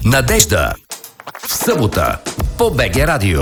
Надежда. В събота по БГ Радио.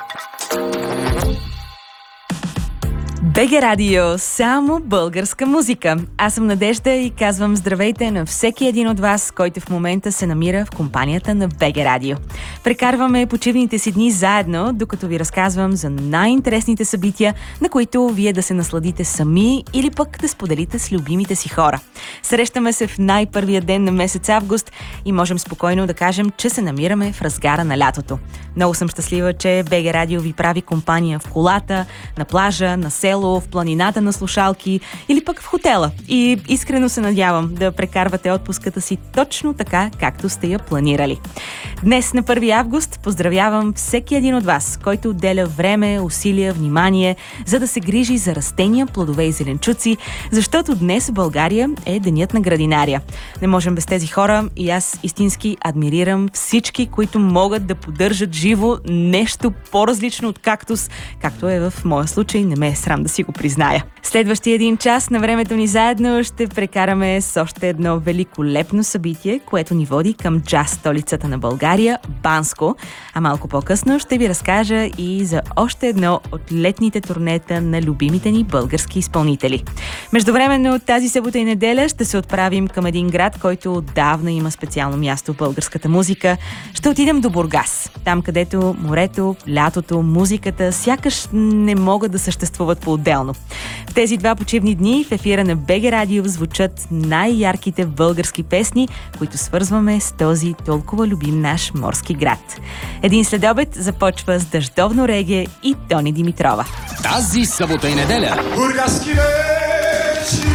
БГ Радио, само българска музика. Аз съм Надежда и казвам здравейте на всеки един от вас, който в момента се намира в компанията на БГ Радио. Прекарваме почивните си дни заедно, докато ви разказвам за най-интересните събития, на които вие да се насладите сами или пък да споделите с любимите си хора. Срещаме се в най-първия ден на месец август и можем спокойно да кажем, че се намираме в разгара на лятото. Много съм щастлива, че БГ Радио ви прави компания в колата, на плажа, на село, в планината на слушалки или пък в хотела. И искрено се надявам да прекарвате отпуската си точно така, както сте я планирали. Днес на 1 август поздравявам всеки един от вас, който отделя време, усилия, внимание, за да се грижи за растения, плодове и зеленчуци, защото днес в България е денят на градинария. Не можем без тези хора и аз истински адмирирам всички, които могат да поддържат живо нещо по-различно от кактус, както е в моя случай, не ме е срам да си го призная. Следващия един час на времето ни заедно ще прекараме с още едно великолепно събитие, което ни води към джаз столицата на България, Банско. А малко по-късно ще ви разкажа и за още едно от летните турнета на любимите ни български изпълнители. Междувременно тази събота и неделя ще се отправим към един град, който отдавна има специално място в българската музика. Ще отидем до Бургас. Там, където морето, лятото, музиката сякаш не могат да съществуват по-отделно. В тези два почивни дни в ефира на БГ Радио звучат най-ярките български песни, които свързваме с този толкова любим наш морски град. Един следобед започва с дъждовно реге и Тони Димитрова. Тази събота и неделя Бургаски вечи,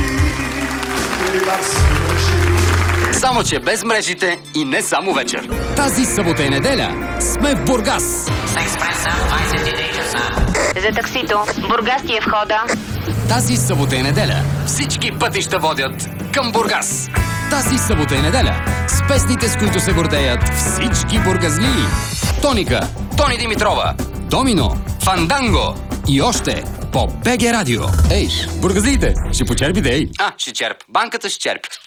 само че без мрежите и не само вечер. Тази събота и неделя сме в Бургас. С експреса 23 часа. За таксито. Бургас ти е входа. Тази събота и неделя всички пътища водят към Бургас. Тази събота и неделя с песните, с които се гордеят всички бургазлии. Тоника, Тони Димитрова, Домино, Фанданго и още по БГ Радио. Ей, бургазлиите, ще почерпите, ей. Ще черп. Банката ще черп.